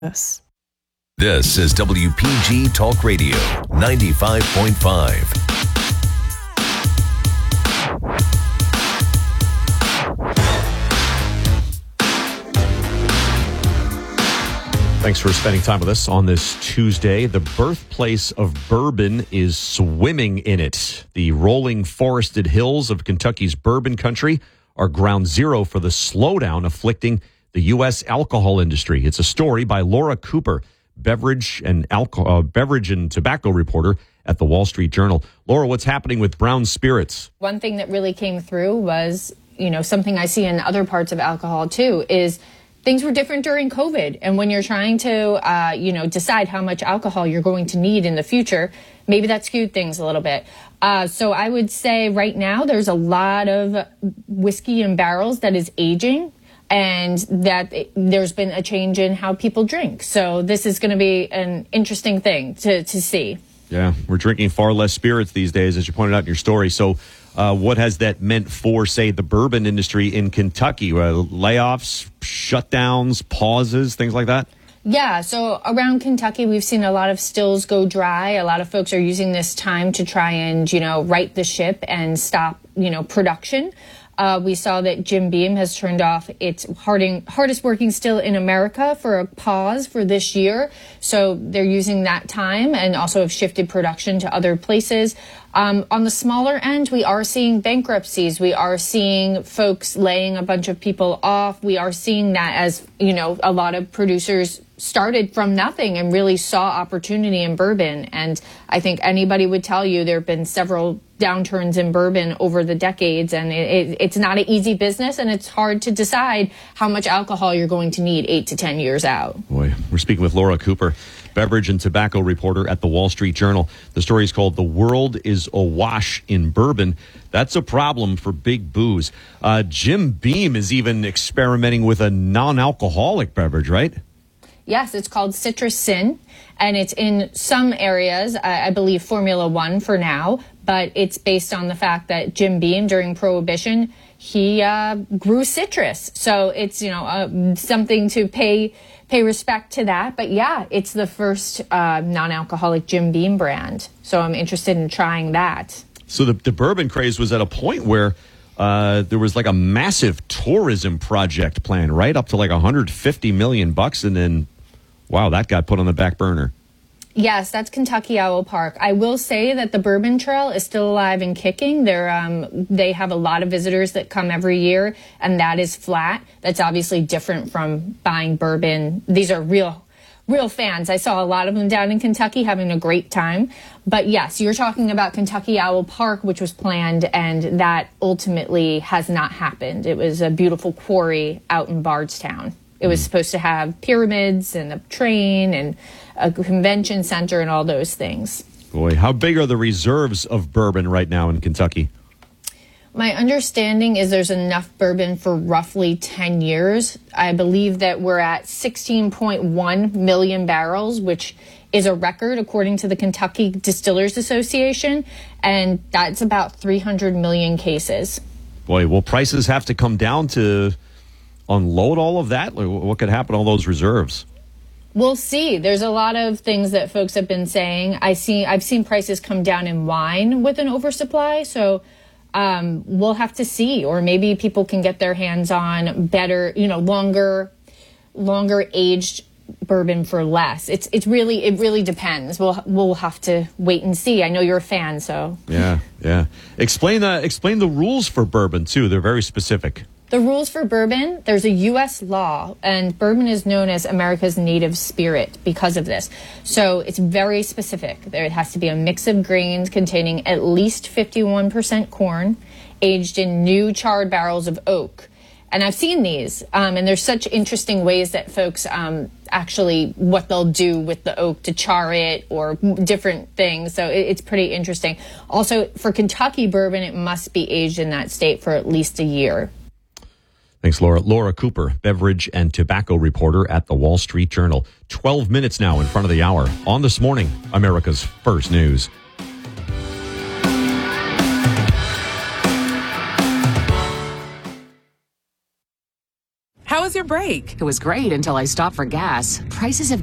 Yes. This is WPG Talk Radio 95.5. Thanks for spending time with us on this Tuesday. The birthplace of bourbon is swimming in it. The rolling forested hills of Kentucky's bourbon country are ground zero for the slowdown afflicting the U.S. alcohol industry. It's a story by Laura Cooper, beverage and tobacco reporter at the Wall Street Journal. Laura, what's happening with brown spirits? One thing that really came through was, something I see in other parts of alcohol too, is things were different during COVID. And when you're trying to, decide how much alcohol you're going to need in the future, maybe that skewed things a little bit. So I would say right now there's a lot of whiskey in barrels that is aging, and that there's been a change in how people drink. So this is going to be an interesting thing to see. Yeah, we're drinking far less spirits these days, as you pointed out in your story. So what has that meant for, say, the bourbon industry in Kentucky? Layoffs, shutdowns, pauses, things like that? Yeah, so around Kentucky, we've seen a lot of stills go dry. A lot of folks are using this time to try and, right the ship and stop, production. We saw that Jim Beam has turned off its hardest working still in America for a pause for this year. So they're using that time and also have shifted production to other places. On the smaller end, we are seeing bankruptcies. We are seeing folks laying a bunch of people off. We are seeing that as, a lot of producers started from nothing and really saw opportunity in bourbon. And I think anybody would tell you there have been several downturns in bourbon over the decades, and it's not an easy business, and it's hard to decide how much alcohol you're going to need 8 to 10 years out. Boy, we're speaking with Laura Cooper, beverage and tobacco reporter at the Wall Street Journal. The story is called "The World is Awash in Bourbon." That's a problem for big booze. Jim Beam is even experimenting with a non-alcoholic beverage, right? Yes, it's called Citrus Sin, and it's in some areas, I believe Formula One for now, but it's based on the fact that Jim Beam, during Prohibition, he grew citrus. So it's, something to pay respect to that. But yeah, it's the first non-alcoholic Jim Beam brand. So I'm interested in trying that. So the bourbon craze was at a point where there was like a massive tourism project planned, right? Up to like $150 million. And then, wow, that got put on the back burner. Yes, that's Kentucky Owl Park. I will say that the Bourbon Trail is still alive and kicking. They have a lot of visitors that come every year, and that is flat. That's obviously different from buying bourbon. These are real fans. I saw a lot of them down in Kentucky having a great time. But yes, you're talking about Kentucky Owl Park, which was planned, and that ultimately has not happened. It was a beautiful quarry out in Bardstown. It was supposed to have pyramids and a train and a convention center and all those things. Boy, how big are the reserves of bourbon right now in Kentucky? My understanding is there's enough bourbon for roughly 10 years. I believe that we're at 16.1 million barrels, which is a record according to the Kentucky Distillers Association, and that's about 300 million cases. Boy, will prices have to come down to unload all of that? What could happen to all those reserves? We'll see. There's a lot of things that folks have been saying. I've seen prices come down in wine with an oversupply, so we'll have to see. Or maybe people can get their hands on better, longer aged bourbon for less. It really depends. We'll have to wait and see. I know you're a fan, so yeah. Explain the rules for bourbon too. They're very specific. The rules for bourbon, there's a U.S. law, and bourbon is known as America's native spirit because of this. So it's very specific. There has to be a mix of grains containing at least 51% corn, aged in new charred barrels of oak. And I've seen these, and there's such interesting ways that folks actually, what they'll do with the oak to char it or different things. So it's pretty interesting. Also, for Kentucky bourbon, it must be aged in that state for at least a year. Thanks, Laura. Laura Cooper, beverage and tobacco reporter at the Wall Street Journal. 12 minutes now in front of the hour on This Morning, America's First News. How is was your break? It was great until I stopped for gas. Prices have